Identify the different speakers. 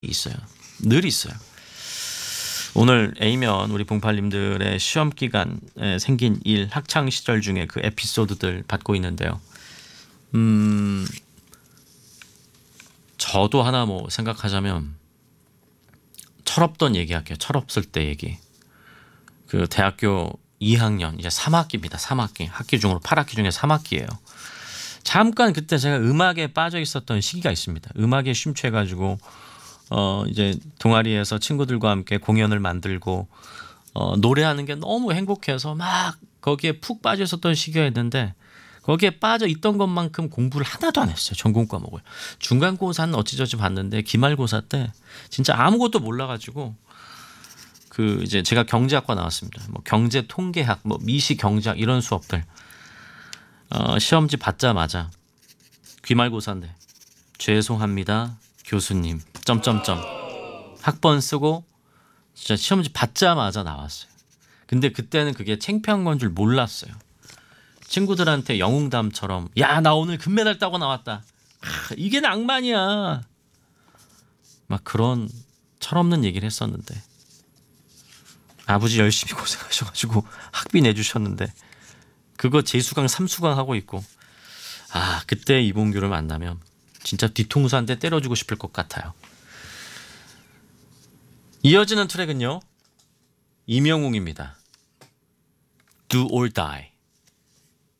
Speaker 1: 있어요. 늘 있어요. 오늘 A면 우리 봉팔님들의 시험 기간에 생긴 일, 학창 시절 중에 그 에피소드들 받고 있는데요. 저도 하나 뭐 생각하자면 철없던 얘기 할게요. 철없을 때 얘기. 그 대학교 2학년 이제 3학기입니다. 3학기. 학기 중으로 8학기 중에 3학기예요. 잠깐 그때 제가 음악에 빠져 있었던 시기가 있습니다. 음악에 심취해가지고 이제 동아리에서 친구들과 함께 공연을 만들고 노래하는 게 너무 행복해서 막 거기에 푹 빠져 있었던 시기였는데 거기에 빠져 있던 것만큼 공부를 하나도 안 했어요. 전공 과목을. 중간고사는 어찌저찌 봤는데 기말고사 때 진짜 아무것도 몰라가지고 그 이제 제가 경제학과 나왔습니다. 뭐 경제 통계학, 뭐 미시 경제학 이런 수업들 시험지 받자마자 기말고사인데 죄송합니다 교수님 점점점 학번 쓰고 진짜 시험지 받자마자 나왔어요. 근데 그때는 그게 창피한 건 줄 몰랐어요. 친구들한테 영웅담처럼 야 나 오늘 금메달 따고 나왔다. 이게 낭만이야. 막 그런 철없는 얘기를 했었는데 아버지 열심히 고생하셔가지고 학비 내주셨는데 그거 재수강 3수강 하고 있고 그때 이봉규를 만나면 진짜 뒤통수 한 대 때려주고 싶을 것 같아요. 이어지는 트랙은요. 임영웅입니다. Do or Die.